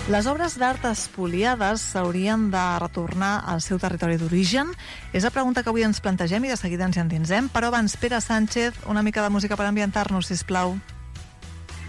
Les obres d'art espoliades s'haurien de retornar al seu territori d'origen? És la pregunta que avui ens plantegem i de seguida ens hi endinsem. Però abans, Pere Sánchez, una mica de música per ambientar-nos, sisplau.